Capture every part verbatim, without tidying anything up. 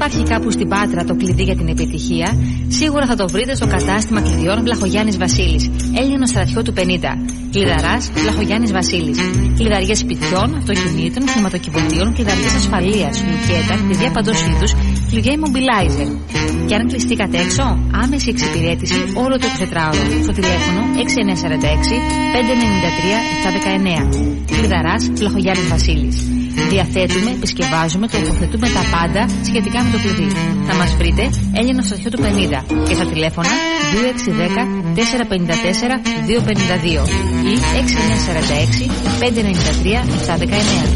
υπάρχει κάπου στην Πάτρα το κλειδί για την επιτυχία, σίγουρα θα το βρείτε στο κατάστημα κλειδιών Βλαχογιάννης Βασίλης, Έλληνο στρατιώτου πενήντα. Κλειδαράς Βλαχογιάννης Βασίλης. Κλειδαριές σπιτιών, αυτοκινήτων, χρηματοκιβωτίων, κλειδαριές ασφαλείας, λουκέτα, κλειδιά παντός είδους, κλειδιά immobilizer. Και αν κλειστήκατε έξω, άμεση εξυπηρέτηση όλο το εικοσιτετράωρο στο τηλέφωνο έξι εννιά τέσσερα έξι πέντε εννιά τρία επτά ένα εννιά. Κλειδαράς Βλαχογιάννης Βασίλης. Διαθέτουμε, επισκευάζουμε, τοποθετούμε τα πάντα σχετικά με το κλειδί. Θα μας βρείτε Έλληνο στρατιώτου πενήντα και στα τηλέφωνα δύο έξι ένα μηδέν τέσσερα πέντε τέσσερα δύο πέντε δύο ή έξι εννιά τέσσερα έξι πέντε εννιά τρία επτά ένα εννιά.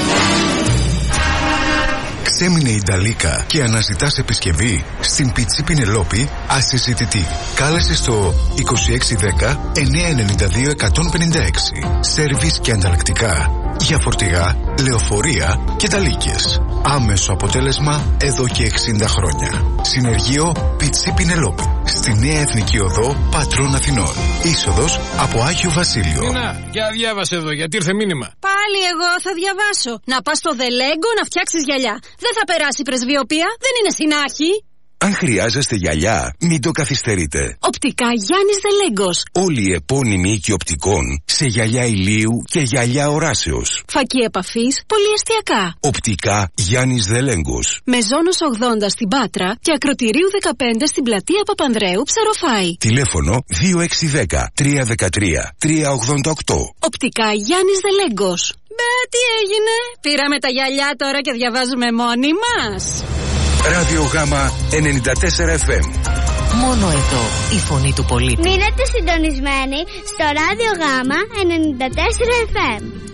Ξέμεινε η Νταλίκα και αναζητάς επισκευή? Στην Πιτσί Πινελόπη ασυζητητή. Κάλεσε στο είκοσι έξι δέκα εννιακόσια ενενήντα δύο εκατόν πενήντα έξι. Σέρβις και ανταλλακτικά για φορτηγά, λεωφορεία και ταλίκες. Άμεσο αποτέλεσμα εδώ και εξήντα χρόνια. Συνεργείο Πιτσί Πινελόπη. Στη Νέα Εθνική Οδό Πατρών Αθηνών. Είσοδος από Άγιο Βασίλειο. Νίνα, για διάβασε εδώ, γιατί ήρθε μήνυμα. Πάλι εγώ θα διαβάσω. Να πας στο Δελέγκο να φτιάξεις γυαλιά. Δεν θα περάσει πρεσβειοποία, δεν είναι συνάχη. Αν χρειάζεστε γυαλιά, μην το καθυστερείτε. Οπτικά Γιάννης Δελέγκος. Όλοι οι επώνυμοι οίκοι οπτικών σε γυαλιά ηλίου και γυαλιά οράσεως. Φακή επαφής, πολυεστιακά. Οπτικά Γιάννης Δελέγκος. Μεζόνος ογδόντα στην Πάτρα και Ακροτηρίου δεκαπέντε στην πλατεία Παπανδρέου Ψαροφάη. Τηλέφωνο δύο έξι ένα μηδέν τρία ένα τρία τρία ογδόντα οκτώ. Οπτικά Γιάννης Δελέγκος. Μπε, τι έγινε? Πήραμε τα γυαλιά τώρα και διαβάζουμε μόνοι μας. Ράδιο Γάμα ενενήντα τέσσερα εφ εμ. Μόνο εδώ η φωνή του πολίτη. Μείνετε συντονισμένοι στο Ράδιο Γάμα ενενήντα τέσσερα εφ εμ.